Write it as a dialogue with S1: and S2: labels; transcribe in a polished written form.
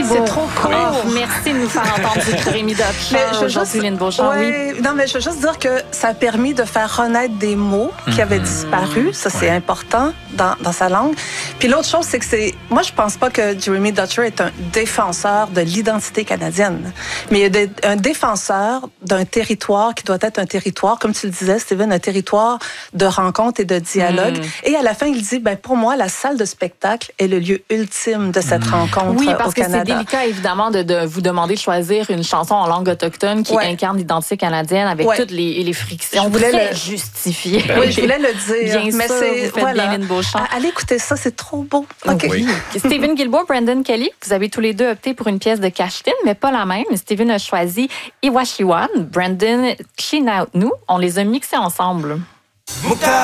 S1: c'est trop cool.
S2: Merci de nous faire entendre du Rémi Dotcher aujourd'hui, Lynn Beauchamp.
S1: Non, mais je veux juste dire que ça a permis de faire renaître des mots qui avaient disparu. Ça, c'est important dans sa langue. Puis l'autre chose, c'est que moi, je pense pas que Jeremy Dutcher est un défenseur de l'identité canadienne. Mais il est un défenseur d'un territoire qui doit être un territoire, comme tu le disais, Steven, un territoire de rencontre et de dialogue. Et à la fin, il dit, pour moi, la salle de spectacle est le lieu ultime de cette rencontre au Canada.
S2: Oui, parce que c'est délicat, évidemment, de vous demander de choisir une chanson en langue autochtone qui incarne l'identité canadienne avec toutes les frictions très justifiées.
S1: Oui, je voulais le dire.
S2: Bien
S1: mais
S2: sûr,
S1: c'est,
S2: vous faites bien, Lynn Beauchamp.
S1: Allez écouter ça, c'est trop beau. OK.
S3: Oui.
S2: Stephen Guilbeault, Brandon Kelly, vous avez tous les deux opté pour une pièce de Cashtin, mais pas la même. Stephen a choisi Iwashiwan, Brandon Clean Out Nous. On les a mixés ensemble.